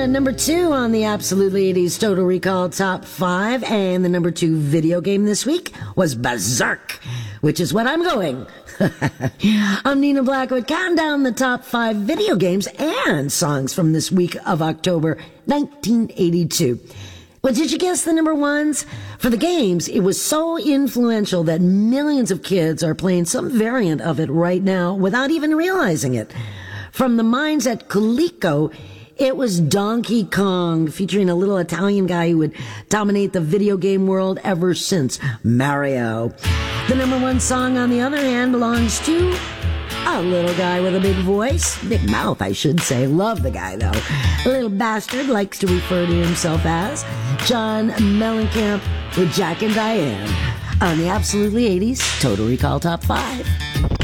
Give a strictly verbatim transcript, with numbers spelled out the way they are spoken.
number two on the Absolutely eighties Total Recall Top five, and the number two video game this week was Berserk, which is what I'm going. I'm Nina Blackwood, counting down the top five video games and songs from this week of October nineteen eighty-two. Well, did you guess the number ones? For the games, it was so influential that millions of kids are playing some variant of it right now without even realizing it. From the minds at Coleco, it was Donkey Kong, featuring a little Italian guy who would dominate the video game world ever since, Mario. The number one song, on the other hand, belongs to a little guy with a big voice. Big mouth, I should say. Love the guy, though. A little bastard likes to refer to himself as John Mellencamp with Jack and Diane on the Absolutely eighties Total Recall Top five.